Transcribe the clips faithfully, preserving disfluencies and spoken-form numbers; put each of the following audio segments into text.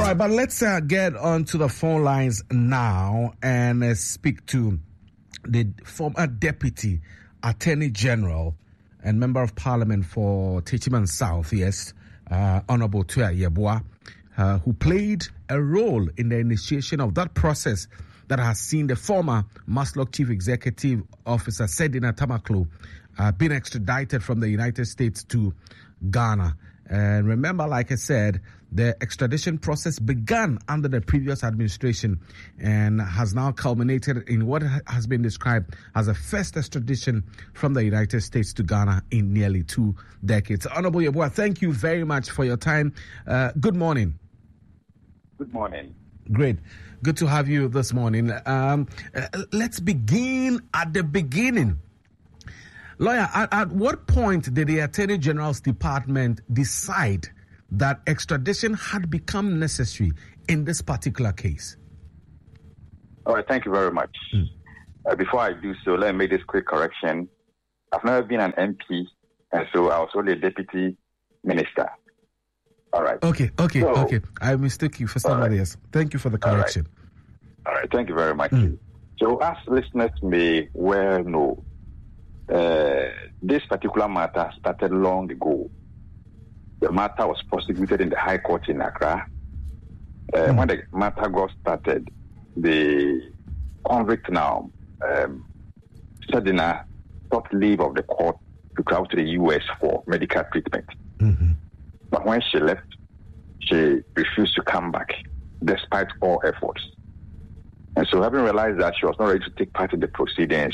right, but let's uh, get on to the phone lines now and uh, speak to the former Deputy Attorney General and Member of Parliament for Techiman South, yes, uh, Honorable Tuah Yeboah, uh, who played a role in the initiation of that process that has seen the former Maslock Chief Executive Officer Sedina Tamaklo uh, being extradited from the United States to Ghana. And remember, like I said, the extradition process began under the previous administration and has now culminated in what has been described as a first extradition from the United States to Ghana in nearly two decades. Honorable Yeboah, thank you very much for your time. Uh, good morning. Good morning. Great. Good to have you this morning. Um, uh, let's begin at the beginning. Lawyer, at, at what point did the Attorney General's Department decide that extradition had become necessary in this particular case? All right, thank you very much. Mm. Uh, before I do so, let me make this quick correction. I've never been an M P, and so I was only a deputy minister. All right. Okay, okay, so, okay. I mistook you for somebody right. else. Thank you for the correction. All right, all right. Thank you very much. Mm. So, as listeners may well know, Uh, this particular matter started long ago. The matter was prosecuted in the High Court in Accra. Uh, mm. When the matter got started, the convict now, um, Sedina, sought leave of the court to travel to the U S for medical treatment. Mm-hmm. But when she left, she refused to come back, despite all efforts. And so, having realized that she was not ready to take part in the proceedings,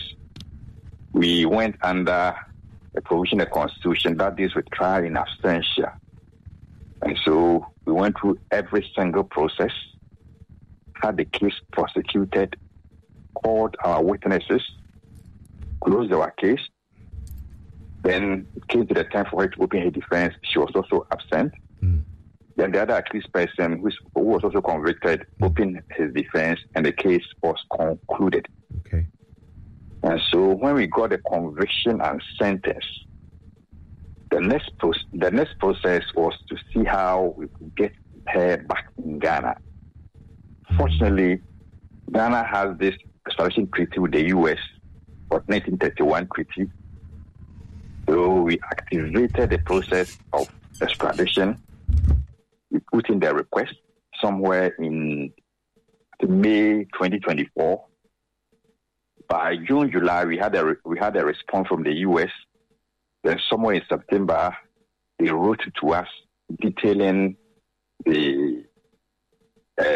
we went under a provision of the Constitution that deals with trial in absentia. And so we went through every single process, had the case prosecuted, called our witnesses, closed our case. Then it came to the time for her to open her defense. She was also absent. Mm. Then the other accused person, who was also convicted, mm. opened his defense, and the case was concluded. Okay. And so when we got the conviction and sentence, the next, pro- the next process was to see how we could get her back in Ghana. Fortunately, Ghana has this extradition treaty with the U S, for nineteen thirty-one treaty. So we activated the process of extradition. We put in the request somewhere in May twenty twenty-four. By June, July, we had a re- we had a response from the U S. Then somewhere in September, they wrote to us detailing the uh,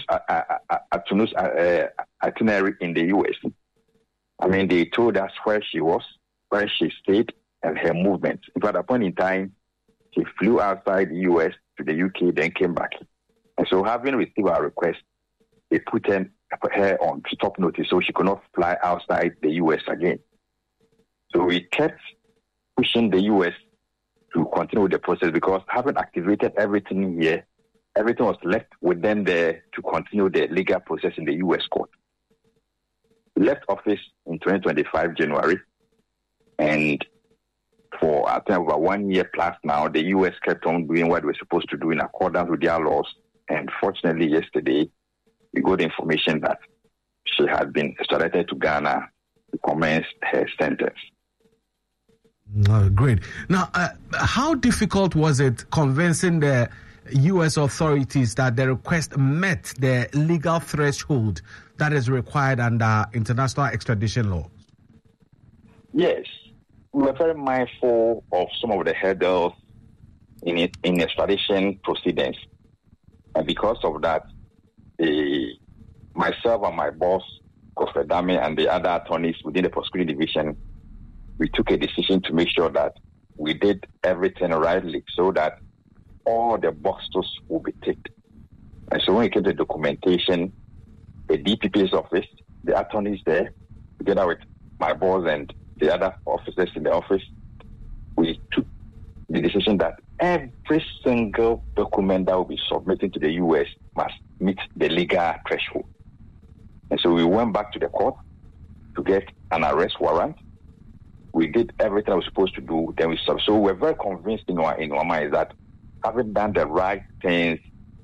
uh, itinerary in the U S. I mean, they told us where she was, where she stayed, and her movements. In fact, at a point in time, she flew outside the U S to the U K, then came back. And so, having received our request, they put in put her on stop notice so she could not fly outside the U S again. So we kept pushing the U S to continue with the process because having activated everything here, everything was left with them there to continue the legal process in the U S court. We left office in twenty twenty-five, January, and for I think over one year plus now, the U S kept on doing what they were supposed to do in accordance with their laws. And fortunately, yesterday, we got information that she had been extradited to Ghana to commence her sentence. Oh, great. Now, uh, how difficult was it convincing the U S authorities that the request met the legal threshold that is required under international extradition law? Yes. We were very mindful of some of the hurdles in it, in extradition proceedings. And because of that, the, myself and my boss, Kofi Dame, and the other attorneys within the prosecuting division, we took a decision to make sure that we did everything rightly so that all the boxes will be ticked. And so when it came to documentation, the D P P's office, the attorneys there, together with my boss and the other officers in the office, we took the decision that every single document that will be submitted to the U S must meet the legal threshold. And so we went back to the court to get an arrest warrant. We did everything I was supposed to do. Then we sub. So we're very convinced in our in our minds that having done the right things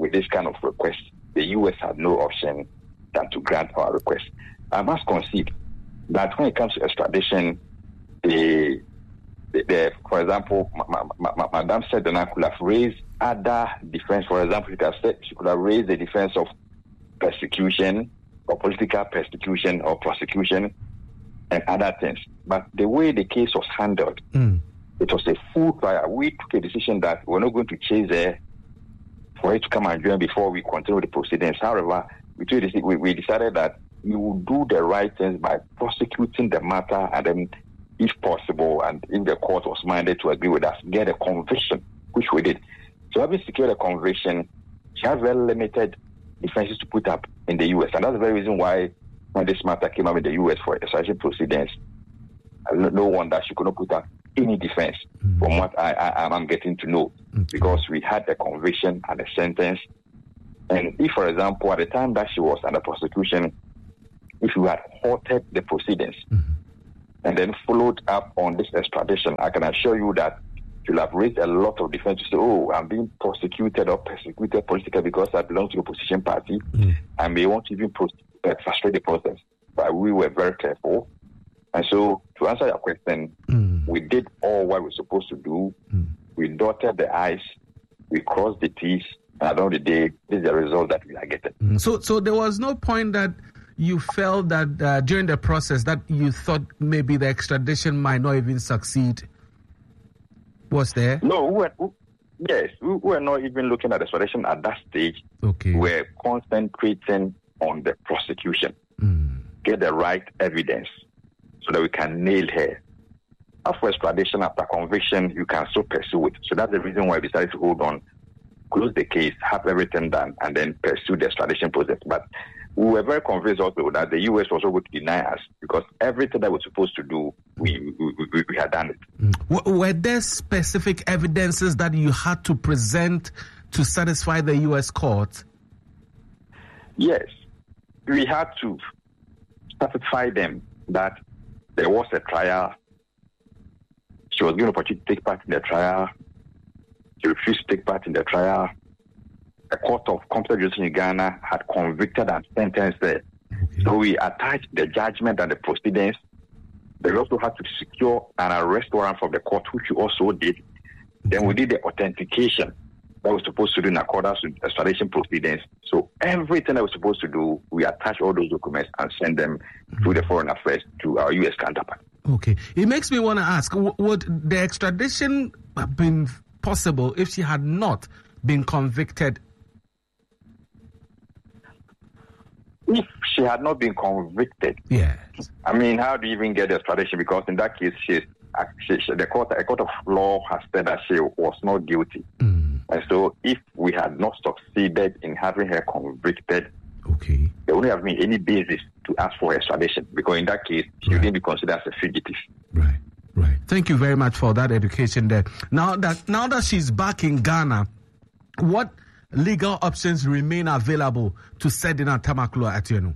with this kind of request, the U S had no option than to grant our request. I must concede that when it comes to extradition, the, the, the for example, ma, ma, ma, Madame Sedona could have raised other defense. For example, she could have said she could have raised the defense of persecution or political persecution or prosecution and other things. But the way the case was handled, mm. it was a full trial. We took a decision that we're not going to chase her for her to come and join before we continue the proceedings. However, we, took this, we, we decided that we would do the right things by prosecuting the matter, and then, if possible, and if the court was minded to agree with us, get a conviction, which we did. So having secured a conviction, she has very limited defenses to put up in the U S, and that's the very reason why when this matter came up in the U S for extradition proceedings, no wonder she could not put up any defense, mm-hmm. from what I, I, I'm getting to know, okay. because we had the conviction and the sentence. And if, for example, at the time that she was under prosecution, if you had halted the proceedings, mm-hmm. and then followed up on this extradition, I can assure you that you'll have raised a lot of defense to say, oh, I'm being prosecuted or persecuted politically because I belong to the opposition party, mm-hmm. and may want to even pro- frustrate the process. But we were very careful. And so, to answer your question, mm. we did all what we were supposed to do. Mm. We dotted the I's, we crossed the T's, and at the end of the day, this is the result that we are getting. Mm. So, so there was no point that you felt that uh, during the process that you thought maybe the extradition might not even succeed? Was there? No, we were, we, yes, we were not even looking at the extradition at that stage. Okay. We were concentrating on the prosecution, mm. get the right evidence, so that we can nail her. After extradition, after conviction, you can still pursue it. So that's the reason why we decided to hold on, close the case, have everything done, and then pursue the extradition process. But we were very convinced also that the U S was not going to deny us, because everything that we were supposed to do, we, we, we, we had done it. Mm. Were there specific evidences that you had to present to satisfy the U S court? Yes. We had to satisfy them that there was a trial. She was given an opportunity to take part in the trial. She refused to take part in the trial. A court of competent jurisdiction in Ghana had convicted and sentenced her. Okay. So we attached the judgment and the proceedings. They also had to secure an arrest warrant from the court, which we also did. Okay. Then we did the authentication that we were supposed to do in accordance with extradition proceedings. So everything that we were supposed to do, we attach all those documents and send them mm-hmm. through the Foreign Affairs to our U S counterpart. Okay. It makes me want to ask, would the extradition have been possible if she had not been convicted? If she had not been convicted, yes. I mean, how do you even get the extradition? Because in that case, she's, she, she, the court, a court of law has said that she was not guilty. Mm. And so if we had not succeeded in having her convicted, okay, there wouldn't have been any basis to ask for extradition, because in that case, she right. wouldn't be considered as a fugitive. Right, right. Thank you very much for that education there. Now that now that she's back in Ghana, what legal options remain available to Sedina Tamakloe Atieno?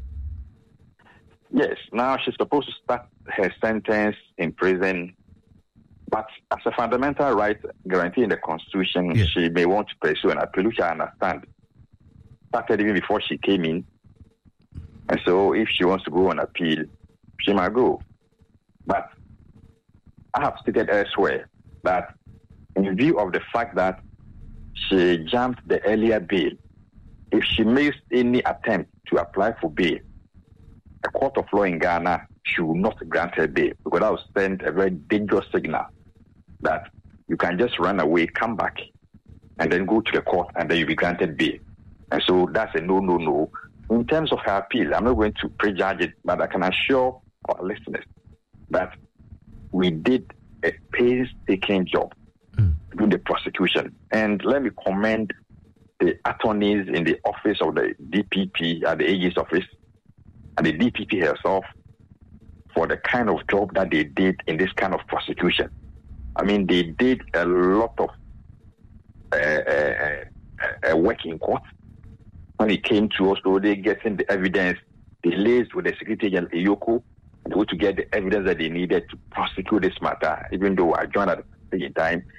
Yes, now she's supposed to start her sentence in prison, but as a fundamental right guaranteed in the Constitution, yes. she may want to pursue an appeal, which I understand. Started even before she came in. And so if she wants to go on appeal, she might go. But I have stated elsewhere that in view of the fact that she jumped the earlier bail, if she makes any attempt to apply for bail, a court of law in Ghana should not grant her bail, because that will send a very dangerous signal that you can just run away, come back, and then go to the court, and then you'll be granted bail. And so that's a no, no, no. In terms of her appeal, I'm not going to prejudge it, but I can assure our listeners that we did a painstaking job mm. doing the prosecution. And let me commend the attorneys in the office of the D P P at the A G's office and the D P P herself for the kind of job that they did in this kind of prosecution. I mean, they did a lot of uh, uh, uh, work in court. When it came to also they getting the evidence, they liaised with the Secretary General Iyoko, and they were to get the evidence that they needed to prosecute this matter, even though I joined at the same time.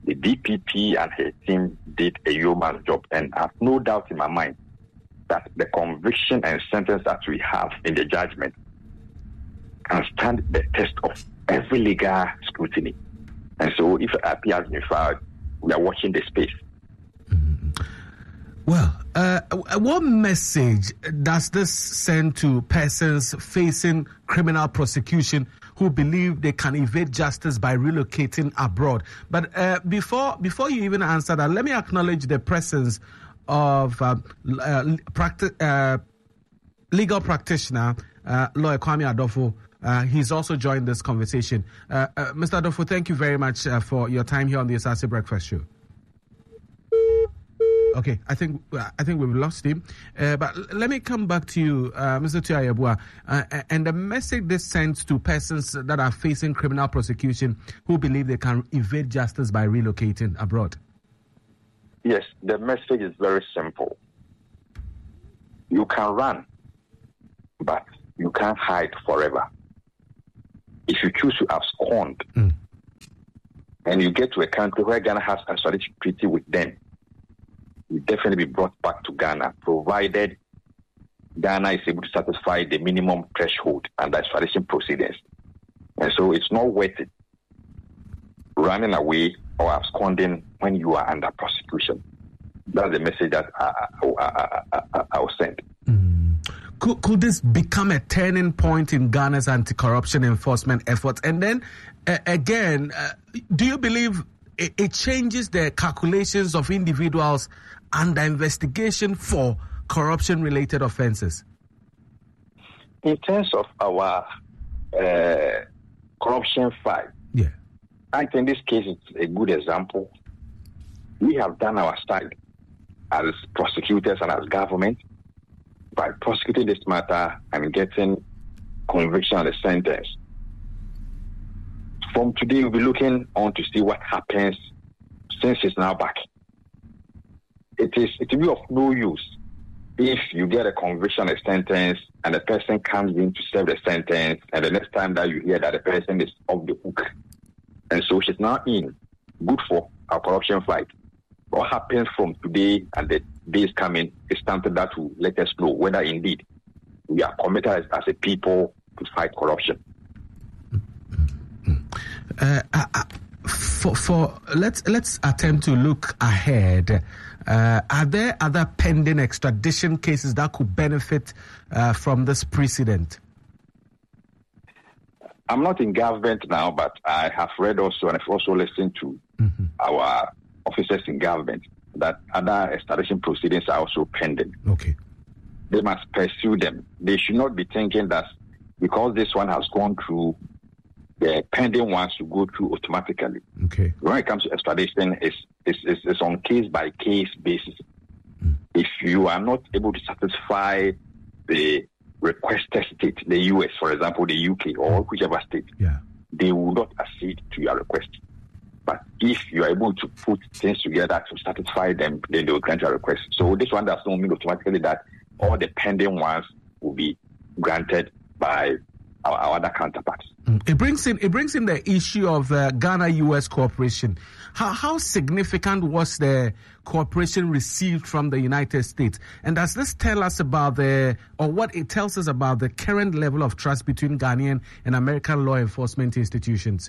The D P P and her team did a yeoman's job, and I have no doubt in my mind that the conviction and sentence that we have in the judgment can stand the test of every legal scrutiny. And so if it appears in filed, we are watching the space. Mm-hmm. Well, uh, what message does this send to persons facing criminal prosecution who believe they can evade justice by relocating abroad? But uh, before before you even answer that, let me acknowledge the presence of uh, uh, practi- uh, legal practitioner, uh, lawyer Kwame Adofo. Uh, he's also joined this conversation. Uh, uh, Mister Adofo, thank you very much uh, for your time here on the Asase Breakfast Show. Okay, I think I think we've lost him. Uh, but l- let me come back to you, uh, Mister Tuah-Yeboah. Uh, and the message this sends to persons that are facing criminal prosecution who believe they can evade justice by relocating abroad. Yes, the message is very simple. You can run, but you can't hide forever. If you choose to abscond mm. and you get to a country where Ghana has a extradition treaty with them, you definitely be brought back to Ghana, provided Ghana is able to satisfy the minimum threshold under extradition proceedings. And so it's not worth it running away or absconding when you are under prosecution. That's the message that I, I, I, I, I will send. Mm. Could, could this become a turning point in Ghana's anti-corruption enforcement efforts? And then, uh, again, uh, do you believe it, it changes the calculations of individuals under investigation for corruption-related offenses? In terms of our uh, corruption fight, yeah. I think this case is a good example. We have done our side as prosecutors and as government by prosecuting this matter and getting conviction and a sentence. From today, we'll be looking on to see what happens since it's now back. It is it will be of no use if you get a conviction, a sentence, and the person comes in to serve the sentence, and the next time that you hear that the person is off the hook. And so she's now in. Good for our corruption fight. What happens from today and the days coming is something that will let us know whether indeed we are committed as, as a people to fight corruption. Uh, uh, for, for let's let's attempt to look ahead. Uh, are there other pending extradition cases that could benefit uh, from this precedent? I'm not in government now, but I have read also and I've also listened to mm-hmm. our officers in government that other extradition proceedings are also pending. Okay. They must pursue them. They should not be thinking that because this one has gone through, the pending ones to go through automatically. Okay. When it comes to extradition, it's, it's, it's, it's on case-by-case basis. Mm. If you are not able to satisfy the requested state, the U S, for example, the U K, or whichever state, yeah. they will not accede to your request. But if you are able to put things together to satisfy them, then they will grant your request. So this one does not mean automatically that all the pending ones will be granted by our, our other counterparts. It brings in it brings in the issue of uh, Ghana-U S cooperation. How how significant was the cooperation received from the United States? And does this tell us about the, or what it tells us about the current level of trust between Ghanaian and American law enforcement institutions?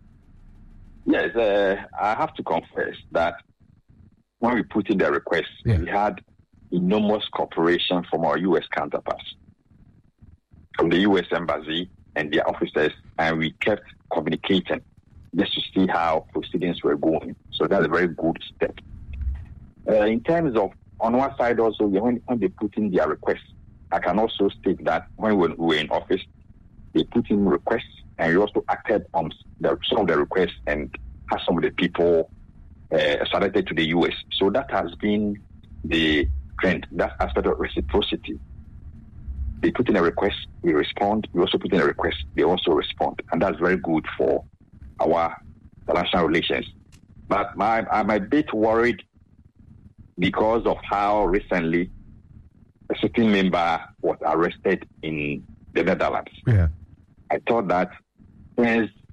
Yes, uh, I have to confess that when we put in the request, yeah. we had enormous cooperation from our U S counterparts, from the U S Embassy and their officers, and we kept communicating just to see how proceedings were going. So that's a very good step. Uh, in terms of, on one side also, when, when they put in their requests, I can also state that when we were in office, they put in requests, and we also acted on the, some of the requests and had some of the people uh, extradited to the U S. So that has been the trend, that aspect of reciprocity. They put in a request, we respond. We also put in a request, they also respond. And that's very good for our international relations. But my, I'm a bit worried because of how recently a certain member was arrested in the Netherlands. Yeah. I thought that since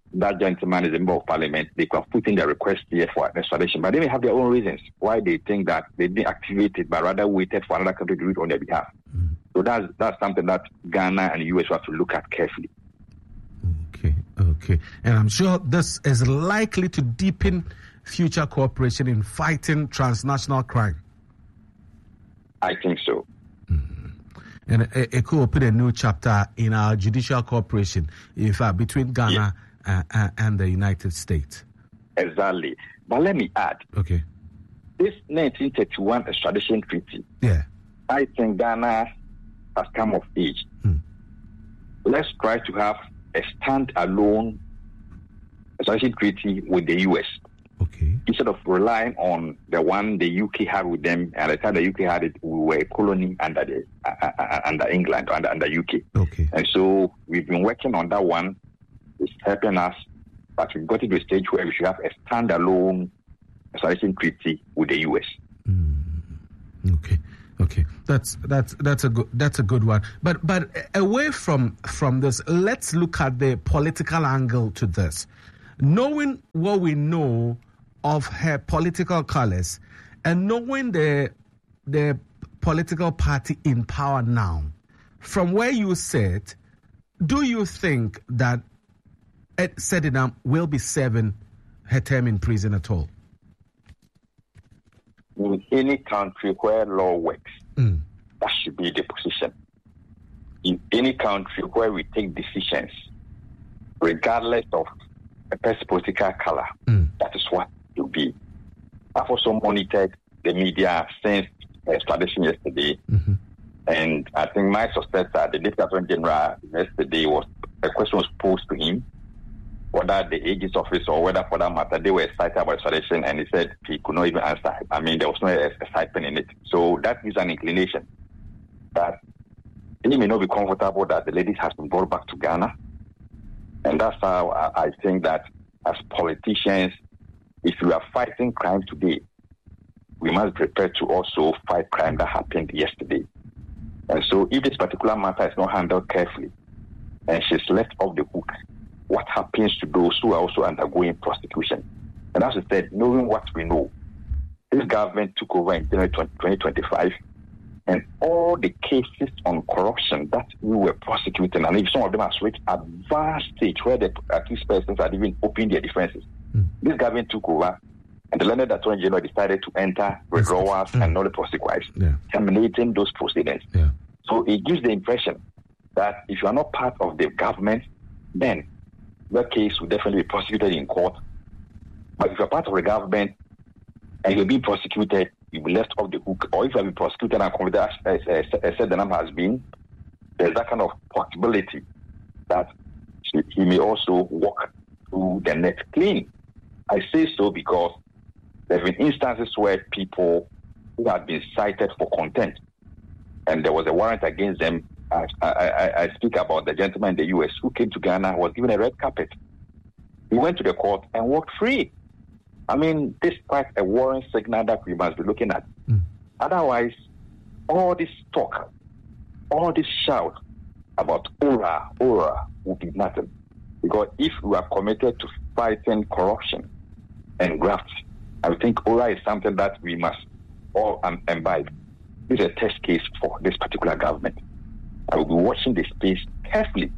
that gentleman is a member of parliament, they can put in their request here for extradition. But they may have their own reasons why they think that they didn't activate it, but rather waited for another country to do it on their behalf. Mm. So that's that's something that Ghana and the U S have to look at carefully. Okay, okay. And I'm sure this is likely to deepen future cooperation in fighting transnational crime. I think so. Mm-hmm. And it, it could open a new chapter in our judicial cooperation, in fact, between Ghana yeah. uh, uh, and the United States. Exactly. But let me add. Okay. This nineteen thirty-one extradition treaty, yeah, I think Ghana has come of age. Hmm. Let's try to have a stand-alone extradition treaty with the U S. Okay. Instead of relying on the one the U K had with them, and at the time the U K had it, we were a colony under the uh, uh, under England, under under U K. Okay. And so we've been working on that one. It's helping us, but we've got to a stage where we should have a standalone extradition treaty with the U S. Mm. Okay. Okay. That's that's that's a good that's a good one. But but away from from this, let's look at the political angle to this. Knowing what we know of her political colors and knowing the the political party in power now, from where you sit, do you think that Ed Sedinam will be serving her term in prison at all? In any country where law works, mm. that should be the position. In any country where we take decisions, regardless of a person's political color, mm. that is what it will be. I've also monitored the media since the extradition yesterday, mm-hmm. and I think my successor, the Deputy Attorney General, yesterday was a question was posed to him whether the aegis office or whether, for that matter, they were excited about extradition, and he said he could not even answer. I mean, there was no excitement in it. So that gives an inclination that he may not be comfortable that the lady has been brought back to Ghana. And that's how I think that as politicians, if we are fighting crime today, we must be prepared to also fight crime that happened yesterday. And so if this particular matter is not handled carefully and she's left off the hook, what happens to those who are also undergoing prosecution? And as I said, knowing what we know, this government took over in January twenty twenty-five, and all the cases on corruption that we were prosecuting, and if some of them have reached advanced stage where the accused persons had even opened their defenses. Mm. This government took over, and the Learned Attorney General decided to enter withdrawals mm. and not the prosecutors, yeah. terminating those proceedings. Yeah. So it gives the impression that if you are not part of the government, then your case will definitely be prosecuted in court. But if you're part of the government and you're being prosecuted, you'll be left off the hook. Or if you have been prosecuted and convicted, as, as, as said the number has been, there's that kind of possibility that he may also walk through the net clean. I say so because there have been instances where people who have been cited for contempt, and there was a warrant against them. I, I, I speak about the gentleman in the U S who came to Ghana, was given a red carpet. He went to the court and walked free. I mean, this is quite a warning signal that we must be looking at. Mm. Otherwise, all this talk, all this shout about aura, aura will be nothing. Because if we are committed to fighting corruption and graft, I think aura is something that we must all um, imbibe. This is a test case for this particular government. I will be watching the space carefully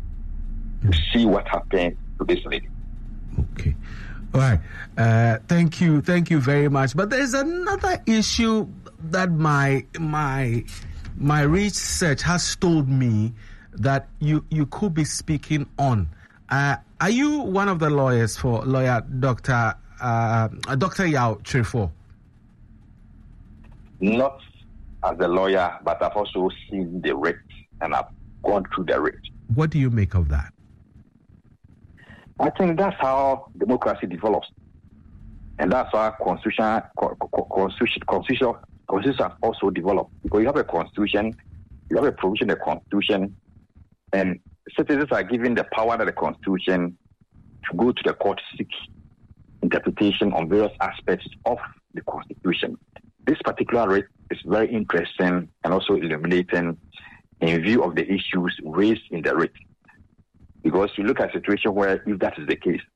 to see what happens to this lady. Okay. All right. Uh, thank you. Thank you very much. But there's another issue that my my my research has told me that you, you could be speaking on. Uh, are you one of the lawyers for lawyer Doctor Uh, Doctor Yao Trifo? Not as a lawyer, but I've also seen the writ and I've gone through the writ. What do you make of that? I think that's how democracy develops. And that's how constitution, constitution, constitution, constitution also developed. Because you have a constitution, you have a provision in the constitution, and citizens are given the power under the constitution to go to the court to seek interpretation on various aspects of the constitution. This particular writ is very interesting and also illuminating in view of the issues raised in the writ. Because you look at a situation where, if that is the case,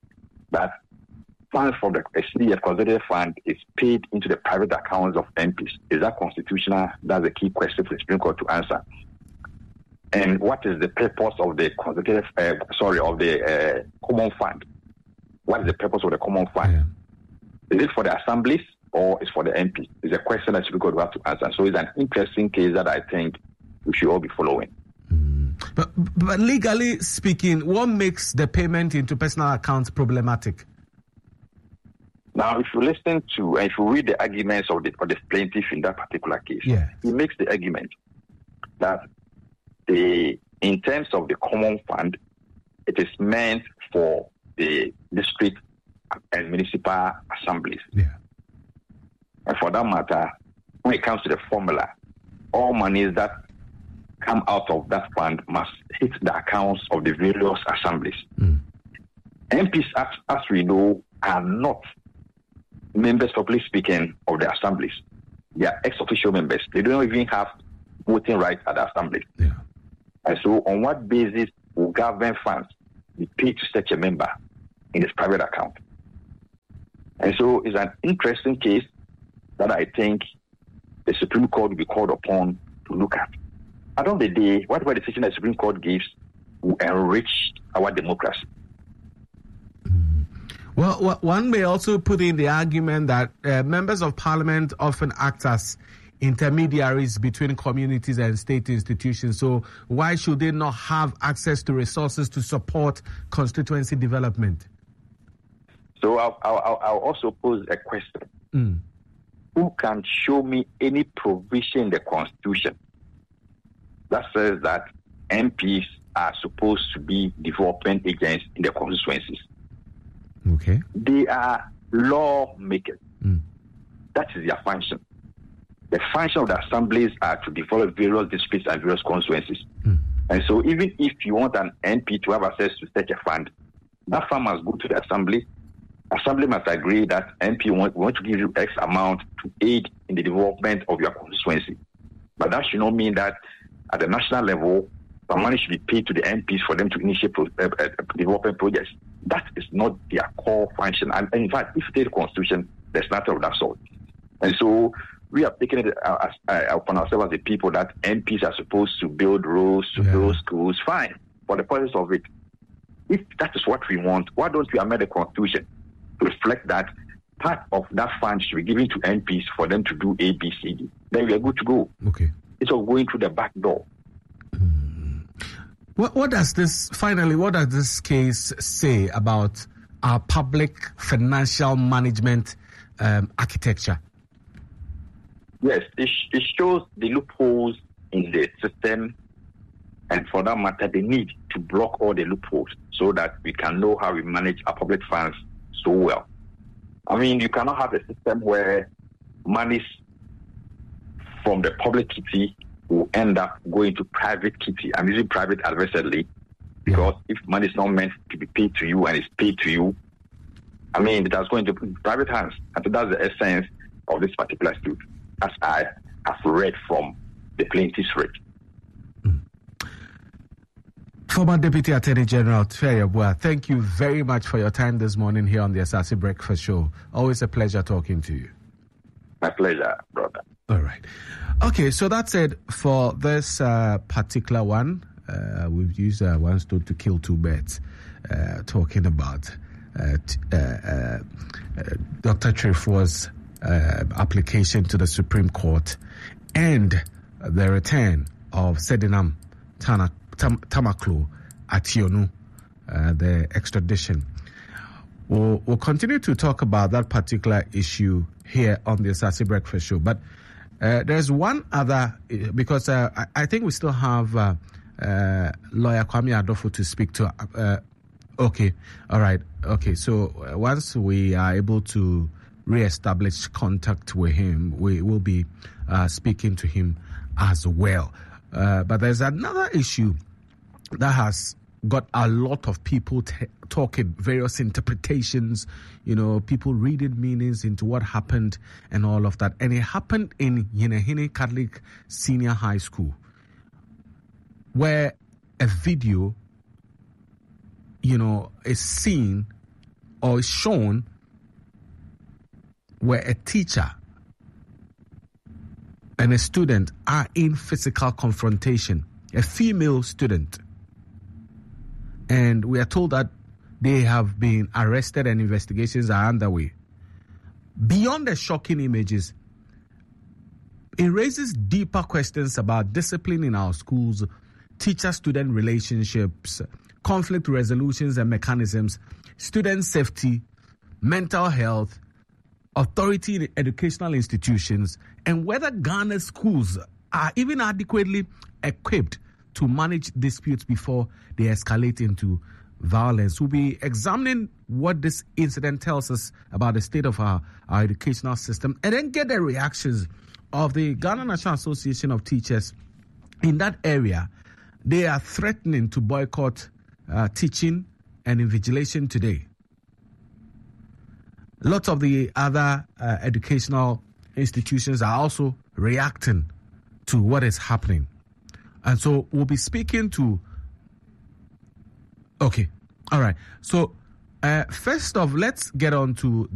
that funds from the S D F consolidated fund is paid into the private accounts of M Ps. Is that constitutional? That's the key question for the Supreme Court to answer. And what is the purpose of the consolidated, uh, sorry, of the uh, common fund? What is the purpose of the common fund? Yeah. Is it for the assemblies or is it for the M Ps? It's a question that Supreme Court will have to answer. So it's an interesting case that I think we should all be following. Mm. But, but legally speaking, what makes the payment into personal accounts problematic? Now, if you listen to and if you read the arguments of the, of the plaintiff in that particular case, yeah. he makes the argument that the in terms of the common fund, it is meant for the district and municipal assemblies. Yeah. And for that matter, when it comes to the formula, all monies that come out of that fund must hit the accounts of the various assemblies. Mm. M Ps, as, as we know, are not members, properly speaking, of the assemblies. They are ex-official members. They don't even have voting rights at the assembly. Yeah. And so on what basis will government funds be paid to such a member in his private account? And so it's an interesting case that I think the Supreme Court will be called upon to look at. At the end of the day, whatever decision the Supreme Court gives will enrich our democracy. Well, one may also put in the argument that uh, members of parliament often act as intermediaries between communities and state institutions. So why should they not have access to resources to support constituency development? So I'll, I'll, I'll also pose a question. Mm. Who can show me any provision in the Constitution that says that M Ps are supposed to be development agents in the constituencies? Okay. They are lawmakers. Mm. That is their function. The function of the assemblies are to develop various districts and various constituencies. Mm. And so even if you want an M P to have access to such a fund, that fund must go to the assembly. Assembly must agree that M P want, want to give you X amount to aid in the development of your constituency. But that should not mean that at the national level, the money should be paid to the M Ps for them to initiate pro- uh, uh, development projects. That is not their core function. And, and in fact, if you take the Constitution, there's nothing of that sort. And so we have taken it uh, as, uh, upon ourselves as the people that M Ps are supposed to build roads, to yeah. build schools. Fine. For the purpose of it, if that is what we want, why don't we amend the Constitution to reflect that part of that fund should be given to M Ps for them to do A, B, C, D? Then we are good to go. Okay. It's all going through the back door. What, what does this, finally, what does this case say about our public financial management um, architecture? Yes, it, it shows the loopholes in the system, and for that matter, the need to block all the loopholes so that we can know how we manage our public funds so well. I mean, you cannot have a system where monies from the public kitty will end up going to private kitty. I'm using private advisedly because if money is not meant to be paid to you and it's paid to you, I mean, it has gone into private hands. And so that's the essence of this particular suit, as I have read from the plaintiff's read. Mm. Former Deputy Attorney General Tufai Yeboah, thank you very much for your time this morning here on the Asase Breakfast Show. Always a pleasure talking to you. My pleasure, brother. All right. Okay, so that's it for this uh, particular one. Uh, we've used uh, one stone to kill two birds, uh, talking about uh, t- uh, uh, uh, Doctor Trifua's uh, application to the Supreme Court and the return of Sedinam Tana, Tam, Tamaklo Ationu, uh, the extradition. We'll, we'll continue to talk about that particular issue here on the Asase Breakfast Show, but Uh, there's one other, because uh, I, I think we still have uh, uh, lawyer Kwame Adofo to speak to. Uh, okay, all right, okay. So uh, once we are able to re-establish contact with him, we will be uh, speaking to him as well. Uh, but there's another issue that has got a lot of people t- talking, various interpretations, you know, people reading meanings into what happened and all of that. And it happened in Yenehine Catholic Senior High School, where a video, you know, is seen or is shown where a teacher and a student are in physical confrontation, a female student. And we are told that they have been arrested and investigations are underway. Beyond the shocking images, it raises deeper questions about discipline in our schools, teacher-student relationships, conflict resolutions and mechanisms, student safety, mental health, authority in educational institutions, and whether Ghana's schools are even adequately equipped to manage disputes before they escalate into violence. We'll be examining what this incident tells us about the state of our, our educational system, and then get the reactions of the Ghana National Association of Teachers in that area. They are threatening to boycott uh, teaching and invigilation today. Lots of the other uh, educational institutions are also reacting to what is happening. And so we'll be speaking to... Okay, all right. So uh, first off, let's get on to